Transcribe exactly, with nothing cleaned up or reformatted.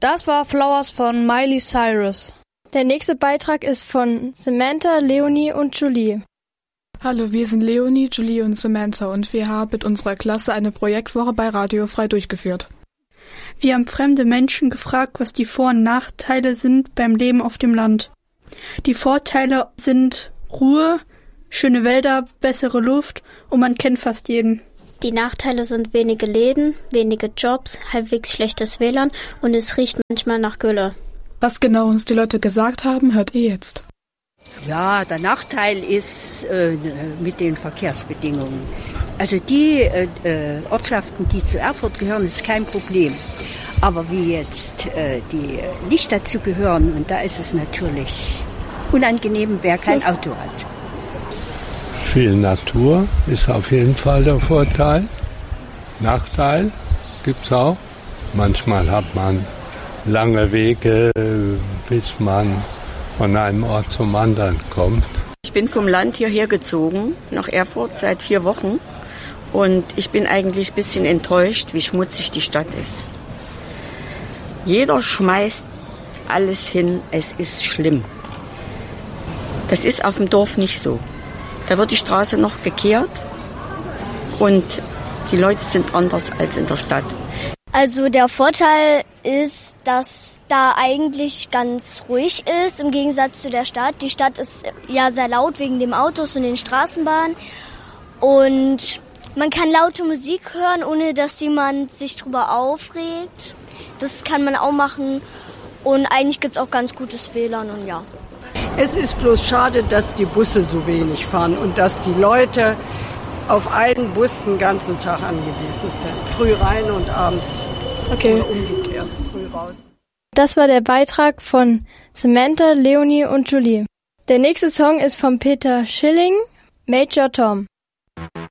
Das war Flowers von Miley Cyrus. Der nächste Beitrag ist von Samantha, Leonie und Julie. Hallo, wir sind Leonie, Julie und Samantha und wir haben mit unserer Klasse eine Projektwoche bei Radio Frei durchgeführt. Wir haben fremde Menschen gefragt, was die Vor- und Nachteile sind beim Leben auf dem Land. Die Vorteile sind Ruhe, schöne Wälder, bessere Luft und man kennt fast jeden. Die Nachteile sind wenige Läden, wenige Jobs, halbwegs schlechtes W L A N und es riecht manchmal nach Gülle. Was genau uns die Leute gesagt haben, hört ihr jetzt. Ja, der Nachteil ist äh, mit den Verkehrsbedingungen. Also die äh, Ortschaften, die zu Erfurt gehören, ist kein Problem. Aber wie jetzt äh, die nicht dazu gehören, und da ist es natürlich unangenehm, wer kein Auto hat. Viel Natur ist auf jeden Fall der Vorteil. Nachteil gibt es auch. Manchmal hat man lange Wege, bis man von einem Ort zum anderen kommt. Ich bin vom Land hierher gezogen, nach Erfurt, seit vier Wochen. Und ich bin eigentlich ein bisschen enttäuscht, wie schmutzig die Stadt ist. Jeder schmeißt alles hin, es ist schlimm. Das ist auf dem Dorf nicht so. Da wird die Straße noch gekehrt und die Leute sind anders als in der Stadt. Also der Vorteil ist, dass da eigentlich ganz ruhig ist, im Gegensatz zu der Stadt. Die Stadt ist ja sehr laut wegen den Autos und den Straßenbahnen. Und man kann laute Musik hören, ohne dass jemand sich drüber aufregt. Das kann man auch machen. Und eigentlich gibt es auch ganz gutes W L A N und ja. Es ist bloß schade, dass die Busse so wenig fahren und dass die Leute auf einen Bus den ganzen Tag angewiesen sind. Früh rein und abends okay. Oder umgekehrt, früh raus. Das war der Beitrag von Samantha, Leonie und Julie. Der nächste Song ist von Peter Schilling, Major Tom.